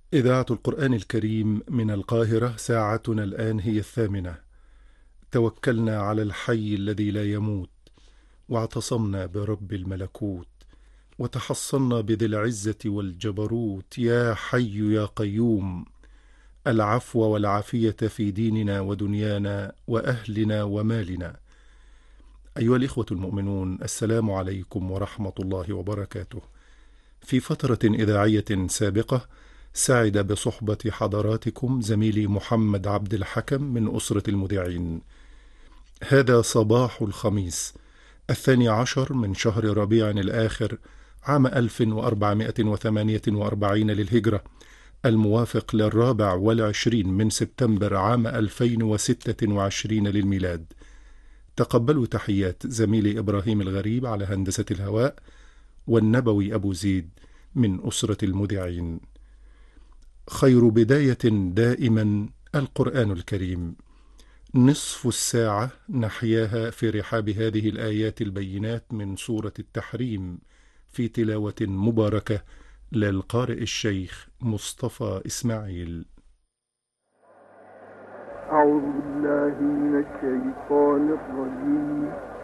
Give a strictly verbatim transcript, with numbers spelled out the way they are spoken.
إذاعة القرآن الكريم من القاهرة، ساعتنا الآن هي الثامنة. توكلنا على الحي الذي لا يموت، واعتصمنا برب الملكوت، وتحصنا بذي العزة والجبروت. يا حي يا قيوم، العفو والعافية في ديننا ودنيانا وأهلنا ومالنا. أيها الإخوة المؤمنون، السلام عليكم ورحمة الله وبركاته. في فترة إذاعية سابقة سعد بصحبة حضراتكم زميلي محمد عبد الحكم من أسرة المذيعين. هذا صباح الخميس الثاني عشر من شهر ربيع الآخر عام ألف وأربعمائة وثمانية وأربعين للهجرة، الموافق للرابع والعشرين من سبتمبر عام ألفين وستة وعشرين للميلاد. تقبلوا تحيات زميلي إبراهيم الغريب على هندسة الهواء، والنبوي أبو زيد من أسرة المذيعين. خير بداية دائما القرآن الكريم. نصف الساعة نحياها في رحاب هذه الآيات البينات من سورة التحريم، في تلاوة مباركة للقارئ الشيخ مصطفى إسماعيل. أعوذ بالله من الشيطان الرجيم.